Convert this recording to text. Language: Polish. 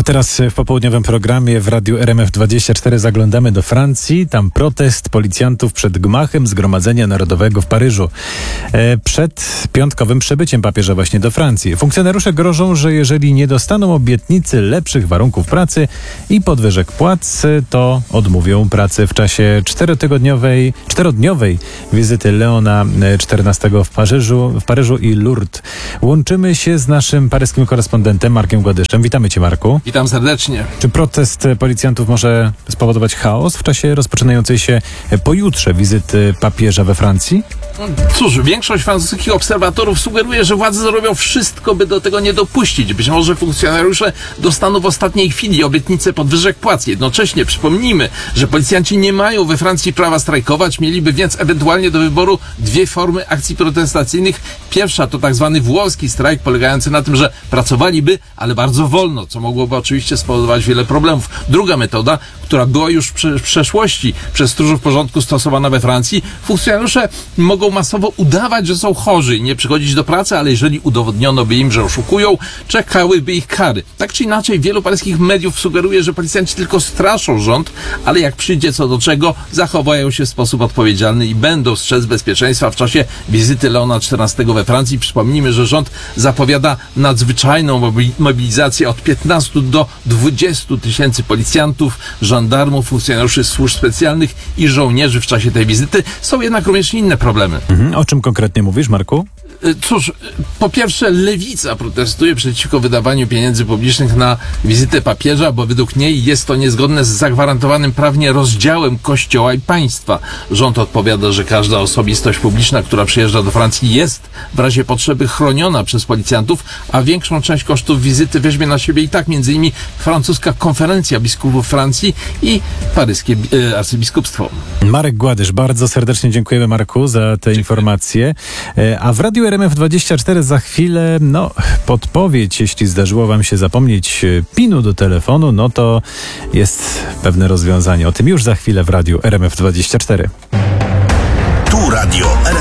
A teraz w popołudniowym programie w Radiu RMF24 zaglądamy do Francji. Tam protest policjantów przed gmachem Zgromadzenia Narodowego w Paryżu. Przed piątkowym przybyciem papieża właśnie do Francji. Funkcjonariusze grożą, że jeżeli nie dostaną obietnicy lepszych warunków pracy i podwyżek płac, to odmówią pracy w czasie czterodniowej wizyty Leona XIV w Paryżu i Lourdes. Łączymy się z naszym paryskim korespondentem Markiem Gładyszem. Witamy Cię, Marku. Witam serdecznie. Czy protest policjantów może spowodować chaos w czasie rozpoczynającej się pojutrze wizyty papieża we Francji? Cóż, większość francuskich obserwatorów sugeruje, że władze zrobią wszystko, by do tego nie dopuścić. Być może funkcjonariusze dostaną w ostatniej chwili obietnicę podwyżek płac. Jednocześnie przypomnijmy, że policjanci nie mają we Francji prawa strajkować, mieliby więc ewentualnie do wyboru dwie formy akcji protestacyjnych. Pierwsza to tak zwany włoski strajk, polegający na tym, że pracowaliby, ale bardzo wolno, co mogłoby oczywiście spowodować wiele problemów. Druga metoda, która była już w przeszłości przez stróżów porządku stosowana we Francji, funkcjonariusze mogą masowo udawać, że są chorzy i nie przychodzić do pracy, ale jeżeli udowodniono by im, że oszukują, czekałyby ich kary. Tak czy inaczej, wielu paryskich mediów sugeruje, że policjanci tylko straszą rząd, ale jak przyjdzie co do czego, zachowają się w sposób odpowiedzialny i będą strzec bezpieczeństwa w czasie wizyty Leona XIV we Francji. Przypomnijmy, że rząd zapowiada nadzwyczajną mobilizację od 15 do 20 tysięcy policjantów, żandarmów, funkcjonariuszy służb specjalnych i żołnierzy w czasie tej wizyty. Są jednak również inne problemy. O czym konkretnie mówisz, Marku? Cóż, po pierwsze, lewica protestuje przeciwko wydawaniu pieniędzy publicznych na wizytę papieża, bo według niej jest to niezgodne z zagwarantowanym prawnie rozdziałem Kościoła i państwa. Rząd odpowiada, że każda osobistość publiczna, która przyjeżdża do Francji, jest w razie potrzeby chroniona przez policjantów, a większą część kosztów wizyty weźmie na siebie i tak m.in. francuska konferencja biskupów Francji i paryskie arcybiskupstwo. Marek Gładysz, bardzo serdecznie dziękujemy, Marku, za te informacje. A w Radiu RMF24 za chwilę, podpowiedź, jeśli zdarzyło Wam się zapomnieć PIN-u do telefonu, to jest pewne rozwiązanie. O tym już za chwilę w Radiu RMF24. Tu Radio RMF.